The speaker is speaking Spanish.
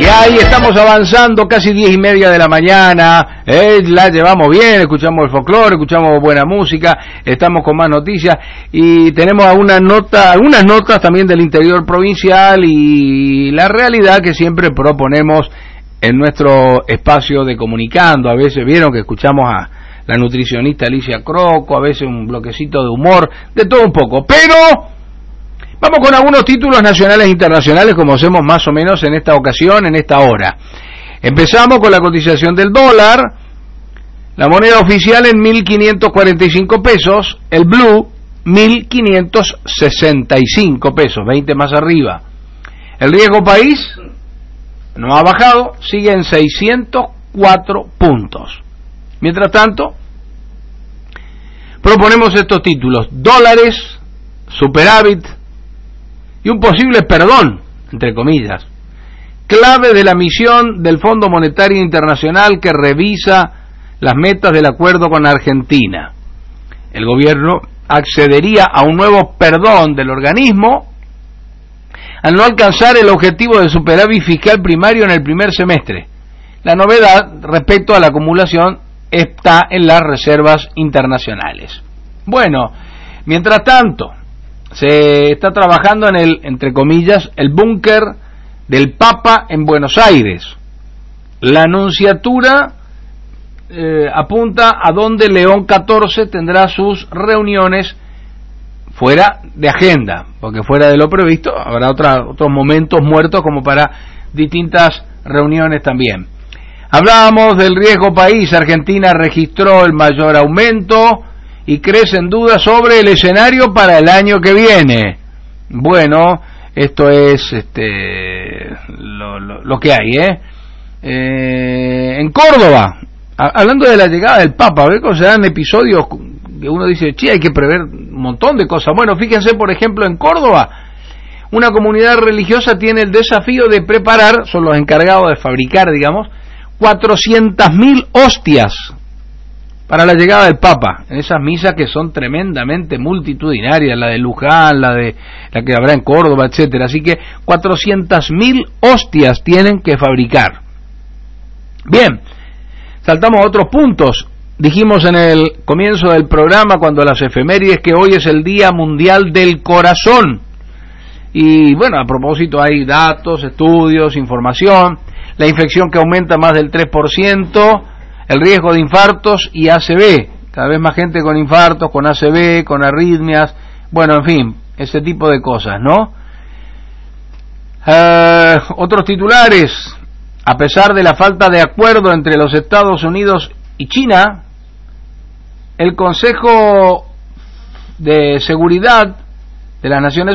Y ahí estamos avanzando, casi 10:30 de la mañana, la llevamos bien, escuchamos el folclore, escuchamos buena música, estamos con más noticias y tenemos algunas notas también del interior provincial y la realidad que siempre proponemos en nuestro espacio de Comunicando. A veces vieron que escuchamos a la nutricionista Alicia Croco, a veces un bloquecito de humor, de todo un poco, pero vamos con algunos títulos nacionales e internacionales, como hacemos más o menos en esta ocasión, en esta hora. Empezamos con la cotización del dólar, la moneda oficial en 1.545 pesos, el blue 1.565 pesos, 20 más arriba. El riesgo país no ha bajado, sigue en 604 puntos. Mientras tanto, proponemos estos títulos: dólares, superávit y un posible perdón, entre comillas, clave de la misión del Fondo Monetario Internacional que revisa las metas del acuerdo con Argentina. El gobierno accedería a un nuevo perdón del organismo al no alcanzar el objetivo de superávit fiscal primario en el primer semestre. La novedad respecto a la acumulación está en las reservas internacionales. Bueno, mientras tanto, se está trabajando en el, entre comillas, el búnker del Papa en Buenos Aires. La Nunciatura apunta a donde León XIV tendrá sus reuniones fuera de agenda, porque fuera de lo previsto habrá otros momentos muertos como para distintas reuniones también. Hablábamos del riesgo país. Argentina registró el mayor aumento y crecen dudas sobre el escenario para el año que viene. Bueno, esto es lo que hay, en Córdoba, hablando de la llegada del Papa, ¿ves cómo se dan episodios que uno dice, hay que prever un montón de cosas? Bueno, fíjense, por ejemplo, en Córdoba, una comunidad religiosa tiene el desafío de preparar, son los encargados de fabricar, digamos, 400.000 hostias para la llegada del Papa, en esas misas que son tremendamente multitudinarias, la de Luján, la que habrá en Córdoba, etcétera. Así que 400.000 hostias tienen que fabricar. Bien, saltamos a otros puntos. Dijimos en el comienzo del programa, cuando las efemérides, que hoy es el Día Mundial del Corazón. Y bueno, a propósito hay datos, estudios, información. La infección que aumenta más del 3%, el riesgo de infartos y ACV, cada vez más gente con infartos, con ACV, con arritmias, bueno, en fin, ese tipo de cosas, ¿no? Otros titulares: a pesar de la falta de acuerdo entre los Estados Unidos y China, el Consejo de Seguridad de las Naciones